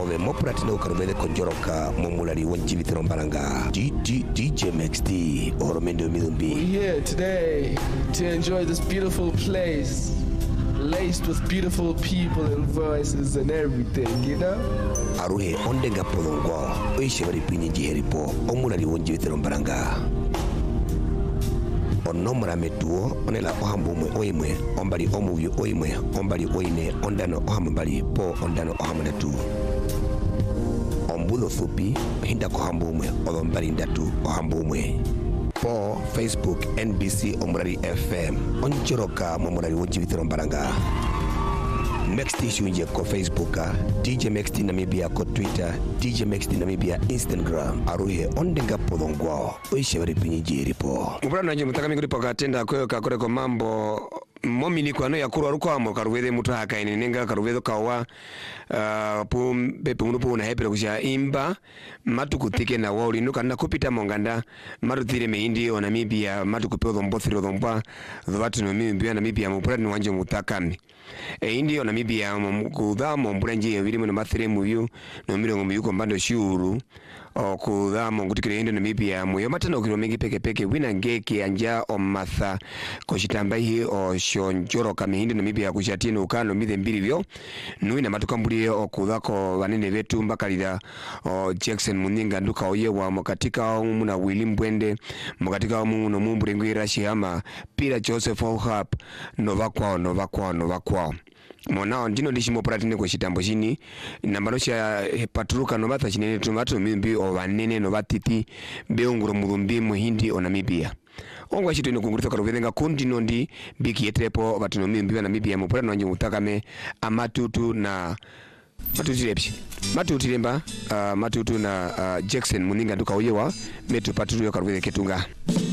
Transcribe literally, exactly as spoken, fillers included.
ove mopratino karubede konjoroka momulari wonji vitrombalanga D J Max D oromendo midumbi. We're here today to enjoy this beautiful place, laced with beautiful people and voices and everything, you know? Aruhe ondenga polongo oishevari pinyi jiheripo omulari wonji vitrombalanga. Onomra metuo onela ohambumwe oimwe ombali omuvyo oimwe ombali oine ondano ohambali po ondano ohamunatu ombulo fupi hinda kohambumwe odombali ndatu ohambumwe po Facebook N B C Omurari F M onjoroka momurari wonji vitrombalanga. Next issue nje ko Facebook, D J Max D Namibia ko Twitter, D J Max D Namibia Instagram. Aruhe ondenga podongwa oishevari pinyi jiripo. Mbrana nje mutaka minguri pakatenda koyo kakore ko mambo momini kwano yakuru aruko amo karuwede mutu hakaini nenga karuwedo kawa uh, pum bepe munu puna hepere kusha imba matu kutike na wali nuka na kupita monganda matu thire meindi o Namibia matu kupeo dhombo thiro dhomba dhwatu Namibia Namibia mpura ni wanje mutakami e indi o Namibia kudha mbura nje vili mwana mathire muyu na mbira ngumbi yuko mbando shiuru o kudha mngutikire indi Namibia muyo matana ukiro mengi peke peke wina ngeke anja o matha koshitamba hii o shonjoro kami hindi Namibia kushatino ukano mithe mbili vyo nuina matukambuli o kudhako wanene vetu mbakalida o Jackson Muninga nduka oye wa mkatika umu na Willy Mbwende mkatika umu no mumbure nguira shihama pila Joseph Ohap nova kwao nova kwao nova kwao mwanao ndino lishimo pratine kwa shitambo shini nambanosha patruka novata chinene tumatu mimbi o wanene novatiti beunguro murumbi muhindi o Namibia ongwa chito ino kungurita karuvenga kundi nondi biki etrepo batino mimbi wa Namibia mupura nwanji mutakame amatutu na matutu lepsi matutu lemba uh, matutu na uh, Jackson Muninga nduka uyewa metu patruka karuvenga ketunga.